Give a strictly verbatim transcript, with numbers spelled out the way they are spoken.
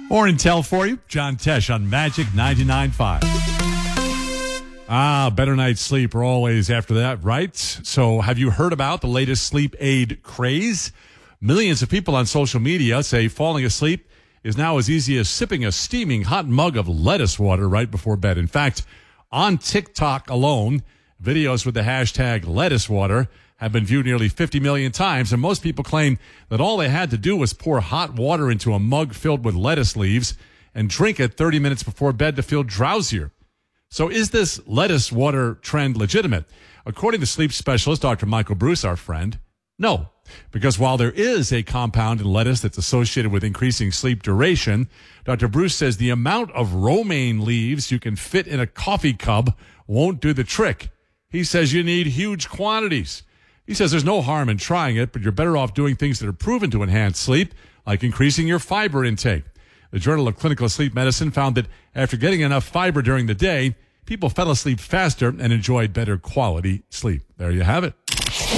More intel for you. John Tesh on Magic ninety-nine point five. Ah, better night's sleep are always after that, right? So have you heard about the latest sleep aid craze? Millions of people on social media say falling asleep is now as easy as sipping a steaming hot mug of lettuce water right before bed. In fact, on TikTok alone, videos with the hashtag lettuce water have been viewed nearly fifty million times, and most people claim that all they had to do was pour hot water into a mug filled with lettuce leaves and drink it thirty minutes before bed to feel drowsier. So is this lettuce water trend legitimate? According to sleep specialist Doctor Michael Bruce, our friend, no. Because while there is a compound in lettuce that's associated with increasing sleep duration, Doctor Bruce says the amount of romaine leaves you can fit in a coffee cup won't do the trick. He says you need huge quantities. He says there's no harm in trying it, but you're better off doing things that are proven to enhance sleep, like increasing your fiber intake. The Journal of Clinical Sleep Medicine found that after getting enough fiber during the day, people fell asleep faster and enjoyed better quality sleep. There you have it.